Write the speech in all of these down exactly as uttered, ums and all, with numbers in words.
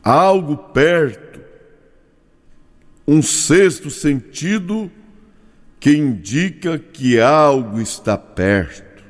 algo perto, um sexto sentido que indica que algo está perto.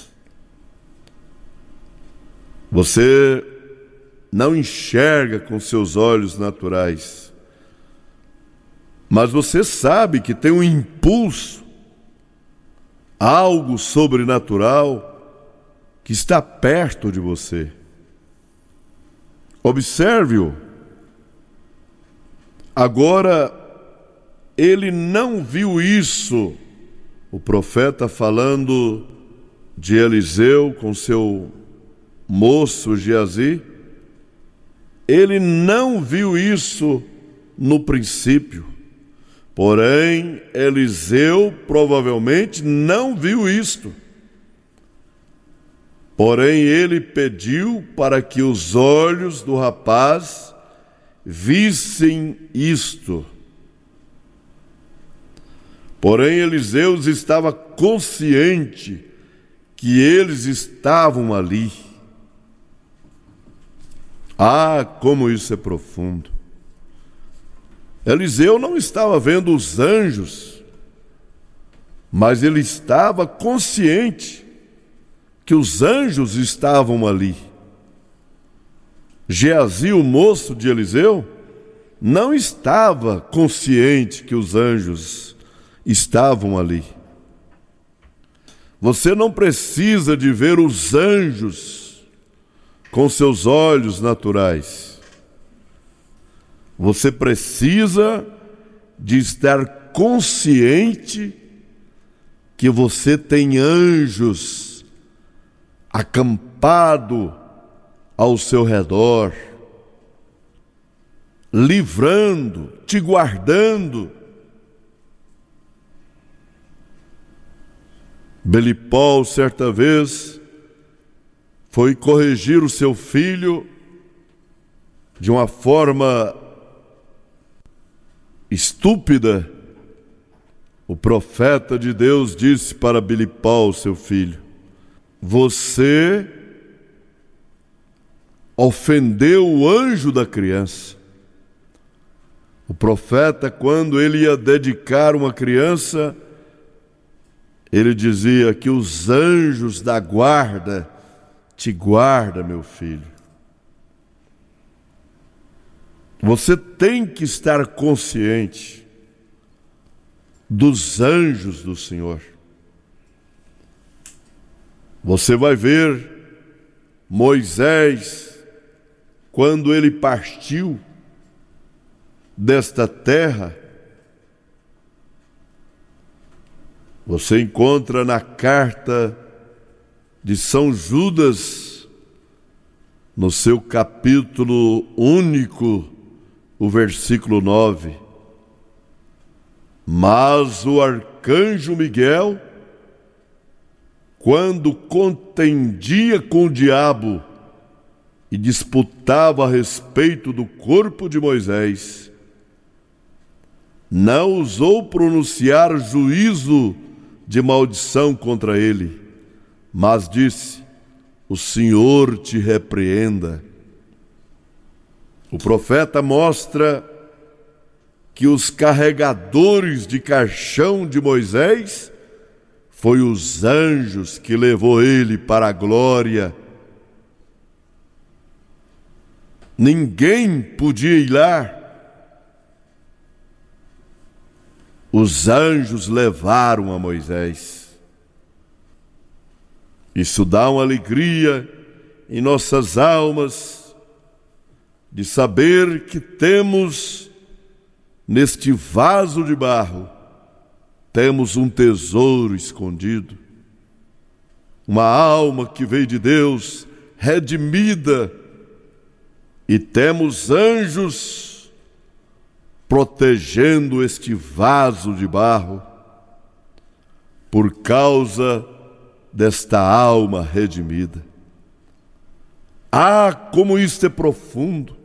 Você não enxerga com seus olhos naturais, mas você sabe que tem um impulso, algo sobrenatural que está perto de você. Observe-o. Agora, ele não viu isso, o profeta falando de Eliseu com seu moço Geazi, ele não viu isso no princípio. Porém, Eliseu provavelmente não viu isto. Porém, ele pediu para que os olhos do rapaz vissem isto. Porém, Eliseu estava consciente que eles estavam ali. Ah, como isso é profundo! Eliseu não estava vendo os anjos, mas ele estava consciente que os anjos estavam ali. Geazi, o moço de Eliseu, não estava consciente que os anjos estavam ali. Você não precisa de ver os anjos com seus olhos naturais. Você precisa de estar consciente que você tem anjos acampado ao seu redor, livrando, te guardando. Belipol, certa vez, foi corrigir o seu filho de uma forma estúpida. O profeta de Deus disse para Belipol, seu filho: você ofendeu o anjo da criança. O profeta, quando ele ia dedicar uma criança, ele dizia que os anjos da guarda te guardam, meu filho. Você tem que estar consciente dos anjos do Senhor. Você vai ver Moisés, quando ele partiu desta terra, você encontra na carta de São Judas, no seu capítulo único, o versículo nove. Mas o arcanjo Miguel, quando contendia com o diabo e disputava a respeito do corpo de Moisés, não ousou pronunciar juízo de maldição contra ele, mas disse: o Senhor te repreenda. O profeta mostra que os carregadores de caixão de Moisés foi os anjos que levou ele para a glória. Ninguém podia ir lá. Os anjos levaram a Moisés. Isso dá uma alegria em nossas almas de saber que temos neste vaso de barro, temos um tesouro escondido, uma alma que veio de Deus, redimida, e temos anjos protegendo este vaso de barro por causa desta alma redimida. Ah, como isto é profundo!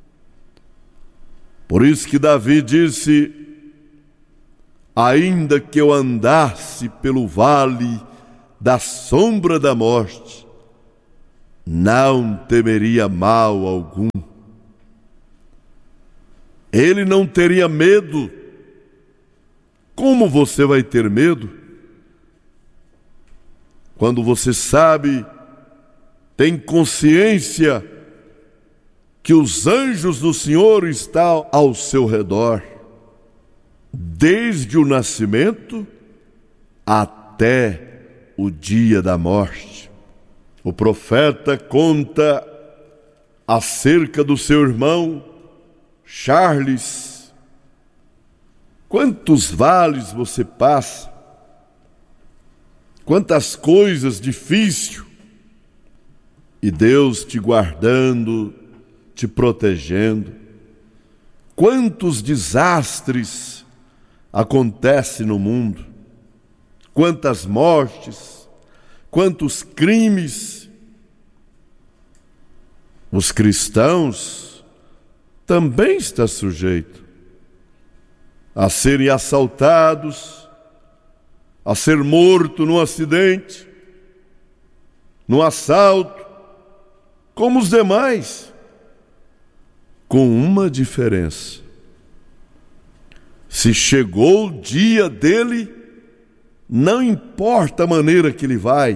Por isso que Davi disse: ainda que eu andasse pelo vale da sombra da morte, não temeria mal algum, Ele não teria medo. Como você vai ter medo quando você sabe, tem consciência que os anjos do Senhor estão ao seu redor, desde o nascimento até o dia da morte? O profeta conta acerca do seu irmão Charles. Quantos vales você passa, quantas coisas difíceis, e Deus te guardando, te protegendo. Quantos desastres acontecem no mundo, quantas mortes, quantos crimes. Os cristãos também estão sujeitos a serem assaltados, a ser morto num acidente, num assalto, como os demais, com uma diferença: se chegou o dia dele, não importa a maneira que ele vai.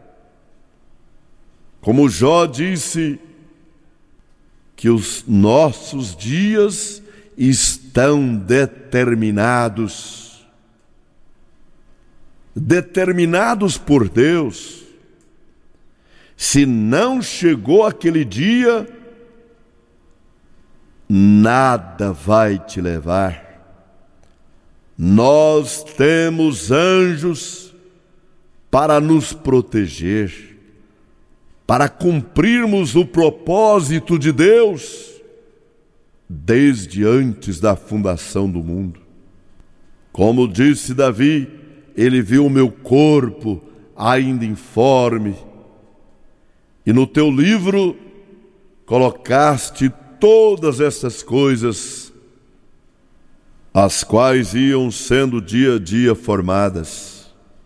Como Jó disse, que os nossos dias estão determinados, determinados por Deus. Se não chegou aquele dia, nada vai te levar. Nós temos anjos para nos proteger, para cumprirmos o propósito de Deus desde antes da fundação do mundo. Como disse Davi, ele viu o meu corpo ainda informe, e no teu livro colocaste todas essas coisas, as quais iam sendo dia a dia formadas.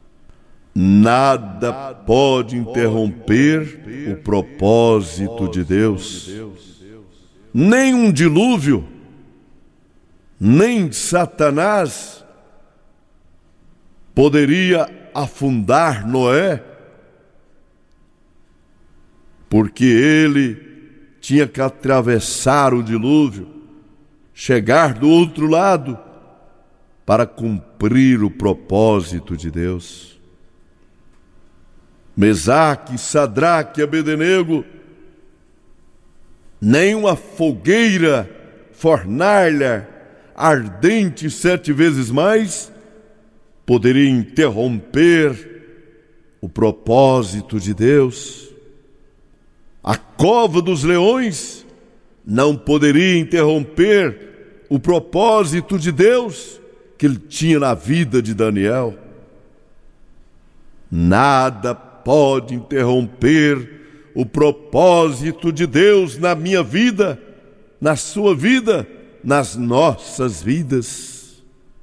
Nada pode interromper o propósito de Deus. Nem um dilúvio, nem Satanás poderia afundar Noé, porque ele tinha que atravessar o dilúvio, chegar do outro lado para cumprir o propósito de Deus. Mesaque, Sadraque e Abednego, nem uma fogueira, fornalha, ardente sete vezes mais, poderia interromper o propósito de Deus. A cova dos leões não poderia interromper o propósito de Deus que ele tinha na vida de Daniel. Nada pode interromper o propósito de Deus na minha vida, na sua vida, nas nossas vidas.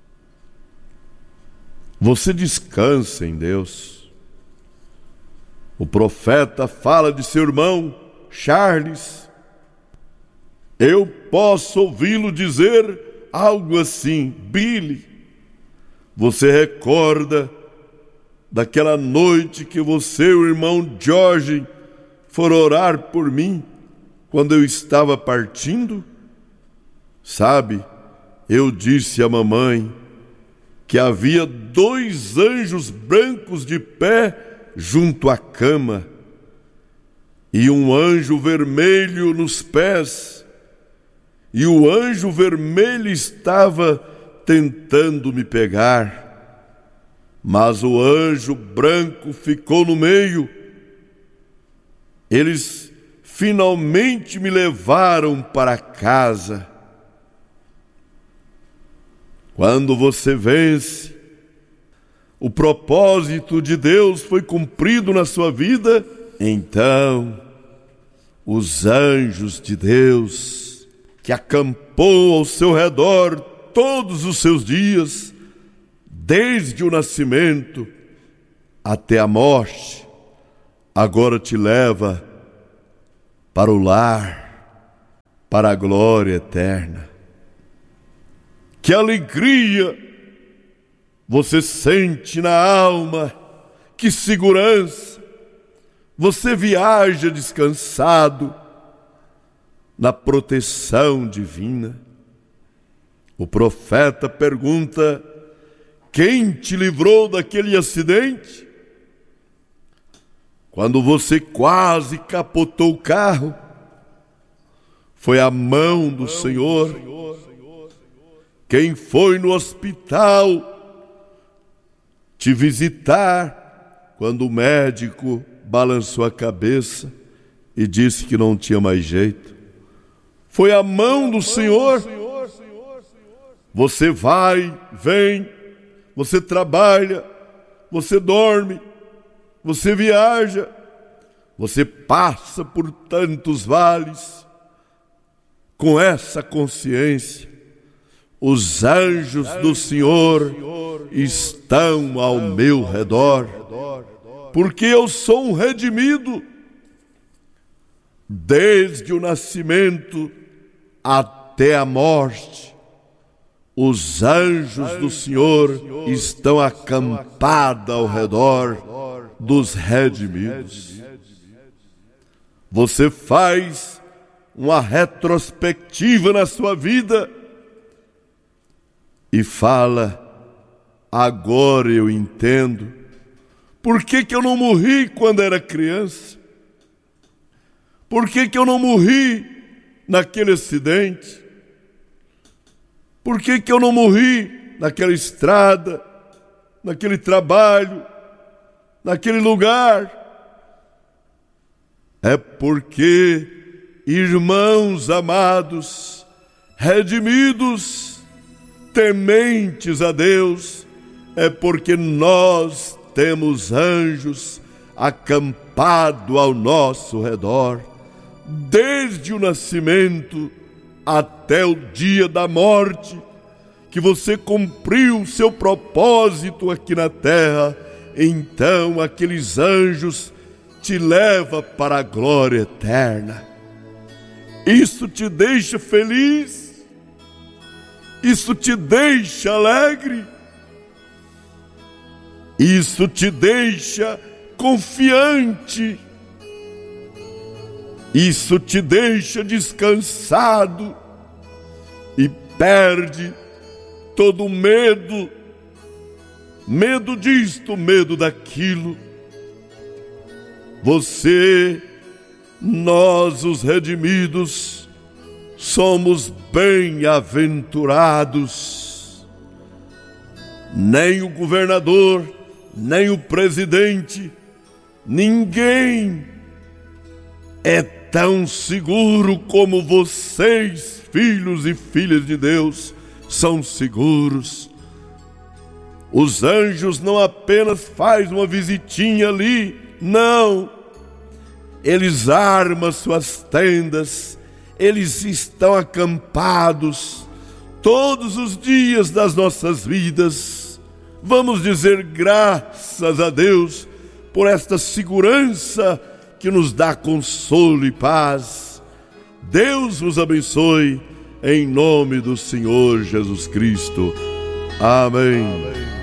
Você descansa em Deus. O profeta fala de seu irmão Charles. Eu posso ouvi-lo dizer algo assim: Billy, você recorda daquela noite que você e o irmão George foram orar por mim quando eu estava partindo? Sabe, eu disse à mamãe que havia dois anjos brancos de pé junto à cama e um anjo vermelho nos pés, e o anjo vermelho estava tentando me pegar, mas o anjo branco ficou no meio. Eles finalmente me levaram para casa. Quando você vence, o propósito de Deus foi cumprido na sua vida, então os anjos de Deus, que acampou ao seu redor todos os seus dias, desde o nascimento até a morte, agora te leva para o lar, para a glória eterna. Que alegria você sente na alma, que segurança. Você viaja descansado na proteção divina. O profeta pergunta: quem te livrou daquele acidente? Quando você quase capotou o carro, foi a mão do Senhor. Quem foi no hospital te visitar quando o médico balançou a cabeça e disse que não tinha mais jeito? Foi a mão do Senhor. Você vai, vem, você trabalha, você dorme, você viaja, você passa por tantos vales. Com essa consciência, os anjos do Senhor estão ao meu redor, porque eu sou um redimido. Desde o nascimento até a morte, os anjos do Senhor estão acampados ao redor dos redimidos. Você faz uma retrospectiva na sua vida e fala: agora eu entendo por que que eu não morri quando era criança, por que que eu não morri naquele acidente, por que que eu não morri naquela estrada, naquele trabalho, naquele lugar. É porque, irmãos amados, redimidos, tementes a Deus, é porque nós temos anjos acampados ao nosso redor, desde o nascimento até o dia da morte, que você cumpriu o seu propósito aqui na terra. Então aqueles anjos te levam para a glória eterna. Isso te deixa feliz? Isso te deixa alegre? Isso te deixa confiante? Isso te deixa descansado e perde todo o medo, medo disto, medo daquilo. Você, nós os redimidos, somos bem-aventurados. Nem o governador, nem o presidente, ninguém é tão seguro como vocês, filhos e filhas de Deus, são seguros. Os anjos não apenas fazem uma visitinha ali, não. Eles armam suas tendas, eles estão acampados todos os dias das nossas vidas. Vamos dizer graças a Deus por esta segurança que nos dá consolo e paz. Deus vos abençoe, em nome do Senhor Jesus Cristo. Amém. Amém.